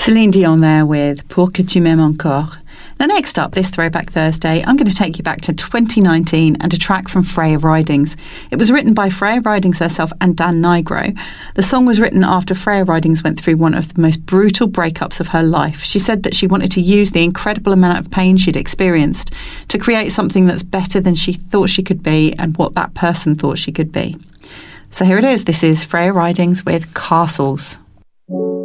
Celine Dion there with Pour que tu m'aimes encore. Now, next up, this Throwback Thursday, I'm going to take you back to 2019 and a track from Freya Ridings. It was written by Freya Ridings herself and Dan Nigro. The song was written after Freya Ridings went through one of the most brutal breakups of her life. She said that she wanted to use the incredible amount of pain she'd experienced to create something that's better than she thought she could be and what that person thought she could be. So here it is. This is Freya Ridings with Castles.